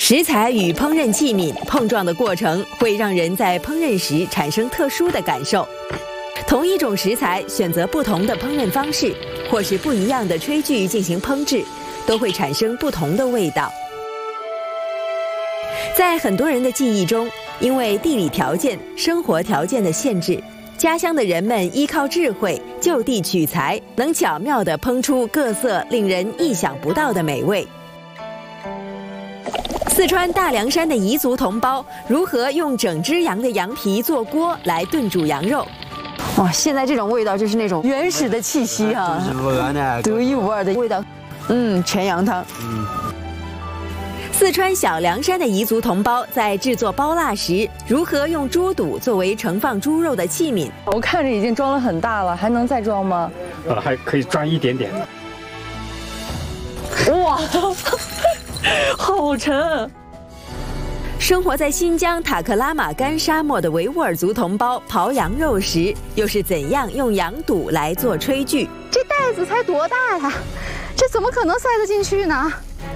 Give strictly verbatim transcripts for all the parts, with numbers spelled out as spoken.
食材与烹饪器皿碰撞的过程，会让人在烹饪时产生特殊的感受。同一种食材选择不同的烹饪方式，或是不一样的炊具进行烹制，都会产生不同的味道。在很多人的记忆中，因为地理条件、生活条件的限制，家乡的人们依靠智慧，就地取材，能巧妙地烹出各色令人意想不到的美味。四川大凉山的彝族同胞如何用整只羊的羊皮做锅来炖煮羊肉？哇，现在这种味道就是那种原始的气息啊，独一无二的味道。嗯，全羊汤。嗯。四川小凉山的彝族同胞在制作包腊时，如何用猪肚作为盛放猪肉的器皿？ 我看着已经装了很大了，还能再装吗？ 呃，还可以装一点点。 哇，好沉！ 生活在新疆塔克拉玛干沙漠的维吾尔族同胞刨羊肉时，又是怎样用羊肚来做炊具？ 这袋子才多大呀？这怎么可能塞得进去呢？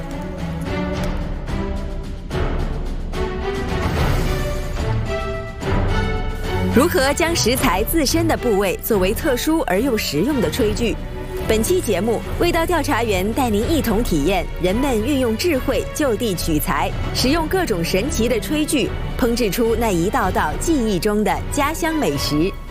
如何将食材自身的部位作为特殊而又实用的炊具？本期节目，味道调查员带您一同体验人们运用智慧就地取材，使用各种神奇的炊具，烹制出那一道道记忆中的家乡美食。